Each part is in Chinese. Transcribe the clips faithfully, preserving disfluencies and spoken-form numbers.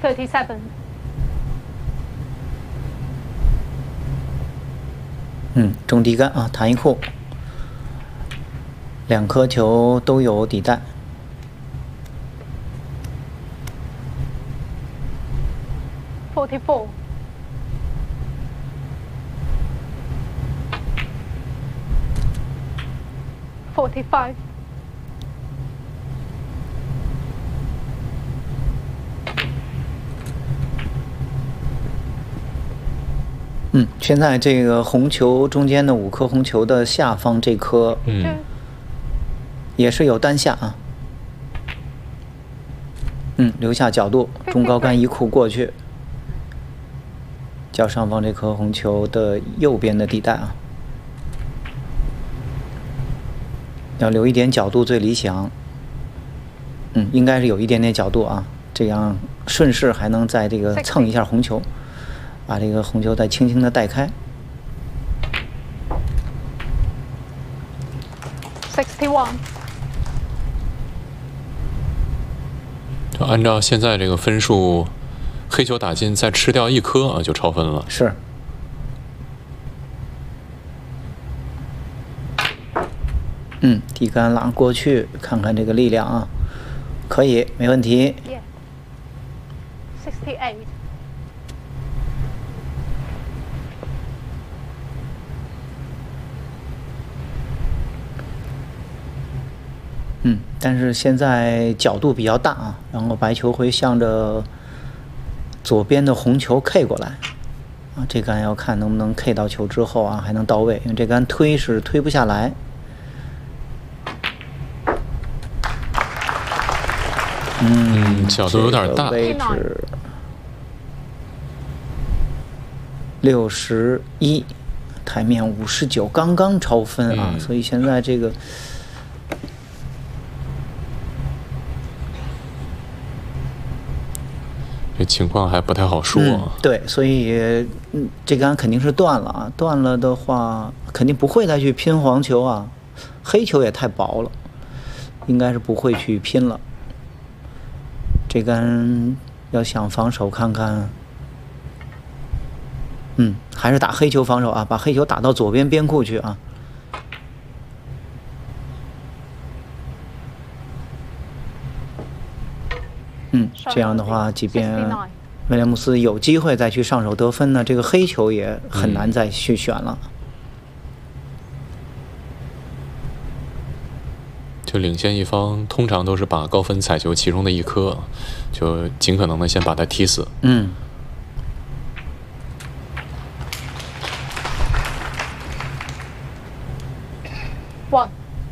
thirty-seven。 嗯，中低杆啊，弹一库，两颗球都有底带。 forty-four。forty-five。 嗯，现在这个红球中间的五颗红球的下方这颗， 嗯， 也是有单下啊。嗯，留下角度，中高杆一库过去，较上方这颗红球的右边的地带啊，要留一点角度最理想。嗯，应该是有一点点角度啊，这样顺势还能在这个蹭一下红球。把这个红球再轻轻的带开。 sixty-one。 就按照现在这个分数，黑球打进再吃掉一颗啊，就超分了。 是。嗯，底杆拉过去，看看这个力量啊，可以，没问题。 Yeah. sixty-eight。 嗯，但是现在角度比较大啊，然后白球会向着左边的红球 K 过来，啊，这杆要看能不能 K 到球之后啊，还能到位，因为这杆推是推不下来。嗯， 角度有点大。 位置六十一，台面五十九，刚刚超分啊， 嗯、 所以现在这个。 这情况还不太好说、啊嗯。对，所以嗯，这杆肯定是断了啊！断了的话，肯定不会再去拼黄球啊，黑球也太薄了，应该是不会去拼了。这杆要想防守看看，嗯，还是打黑球防守啊，把黑球打到左边边库去啊。嗯，这样的话，即便威廉姆斯有机会再去上手得分呢，这个黑球也很难再去选了。嗯、 就领先一方通常都是把高分彩球其中的一颗，就尽可能的先把它踢死。 嗯。 One。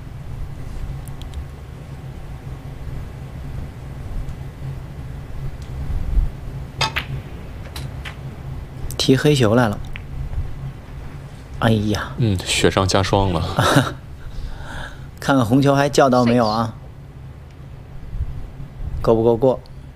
踢黑球来了，哎呀， 嗯，雪上加霜了。 看看红球还叫到没有啊？够不够过？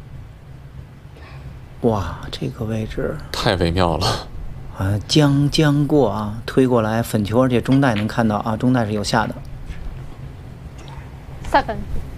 哇，这个位置太微妙了。 啊，将将过啊，推过来粉球，而且中带能看到啊，中带是有下的。 Seven。